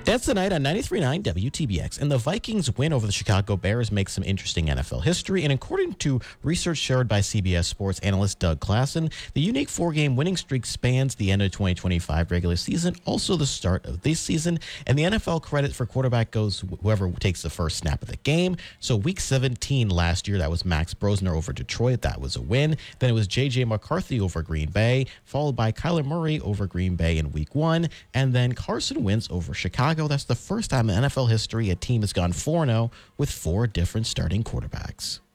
That's tonight on 93.9 WTBX. And the Vikings' win over the Chicago Bears makes some interesting NFL history. And according to research shared by CBS Sports analyst Doug Klassen, the unique four-game winning streak spans the end of 2025 regular season, also the start of this season. And the NFL credit for quarterback goes whoever takes the first snap of the game. So week 17 last year, that was Max Brosner over Detroit. That was a win. Then it was J.J. McCarthy over Green Bay, followed by Kyler Murray over Green Bay in week 1. And then Carson Wentz over Chicago. That's the first time in NFL history a team has gone 4-0 with 4 different starting quarterbacks.